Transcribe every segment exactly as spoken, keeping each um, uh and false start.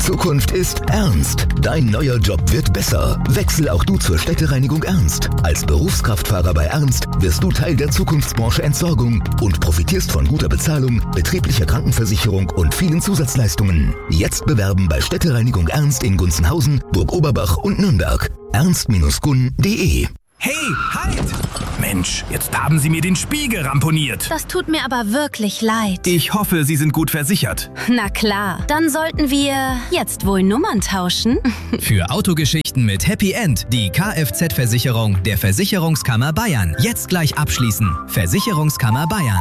Zukunft ist ernst. Dein neuer Job wird besser. Wechsel auch du zur Städtereinigung Ernst. Als Berufskraftfahrer bei Ernst wirst du Teil der Zukunftsbranche Entsorgung und profitierst von guter Bezahlung, betrieblicher Krankenversicherung und vielen Zusatzleistungen. Jetzt bewerben bei Städtereinigung Ernst in Gunzenhausen, Burg Oberbach und Nürnberg. ernst Bindestrich gun punkt de. Hey, halt! Mensch, jetzt haben Sie mir den Spiegel ramponiert. Das tut mir aber wirklich leid. Ich hoffe, Sie sind gut versichert. Na klar, dann sollten wir jetzt wohl Nummern tauschen. Für Autogeschichten mit Happy End die Kfz-Versicherung der Versicherungskammer Bayern. Jetzt gleich abschließen. Versicherungskammer Bayern.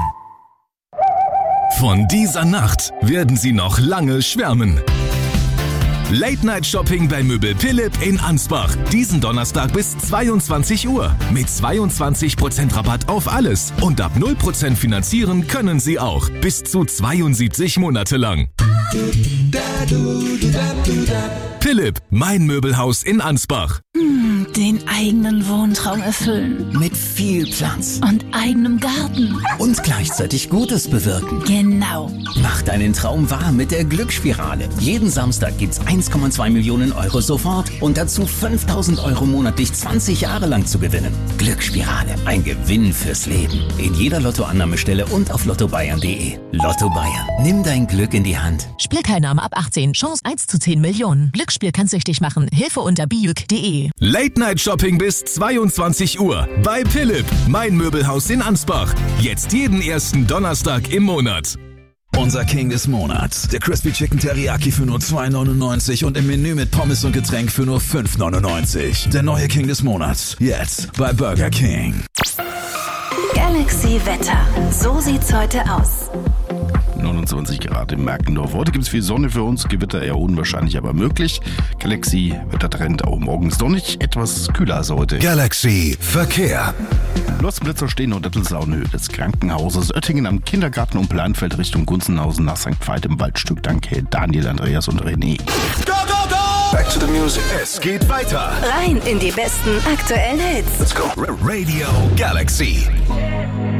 Von dieser Nacht werden Sie noch lange schwärmen. Late-Night-Shopping bei Möbel Philipp in Ansbach. Diesen Donnerstag bis zweiundzwanzig Uhr. Mit zweiundzwanzig Prozent Rabatt auf alles. Und ab null Prozent finanzieren können Sie auch. Bis zu zweiundsiebzig Monate lang. Philipp, mein Möbelhaus in Ansbach. Hm, den eigenen Wohntraum erfüllen. Mit viel Platz. Und eigenem Garten. Und gleichzeitig Gutes bewirken. Genau. Mach deinen Traum wahr mit der Glücksspirale. Jeden Samstag gibt's eins Komma zwei Millionen Euro sofort und dazu fünftausend Euro monatlich zwanzig Jahre lang zu gewinnen. Glücksspirale, ein Gewinn fürs Leben. In jeder Lottoannahmestelle und auf lotto bayern punkt de. Lotto Bayern, nimm dein Glück in die Hand. Spielteilnahme ab achtzehn, Chance eins zu zehn Millionen. Glücksspiel kann süchtig machen. Hilfe unter bijuk punkt de. Late-Night-Shopping bis zweiundzwanzig Uhr bei Philipp, mein Möbelhaus in Ansbach. Jetzt jeden ersten Donnerstag im Monat. Unser King des Monats. Der Crispy Chicken Teriyaki für nur zwei neunundneunzig und im Menü mit Pommes und Getränk für nur fünf neunundneunzig. Der neue King des Monats. Jetzt bei Burger King. Galaxy Wetter. So sieht's heute aus. neunundzwanzig Grad im Merkendorf. Heute gibt es viel Sonne für uns, Gewitter eher unwahrscheinlich, aber möglich. Galaxy Wettertrend auch morgens sonnig, etwas kühler als heute. Galaxy Verkehr. Losblitzer stehen unter der Saunhöhe des Krankenhauses Oettingen am Kindergarten und Planfeld Richtung Gunzenhausen nach Sankt Veit im Waldstück. Danke Daniel, Andreas und René. Go, go, go! Back to the music. Es geht weiter. Rein in die besten aktuellen Hits. Let's go. Radio Galaxy.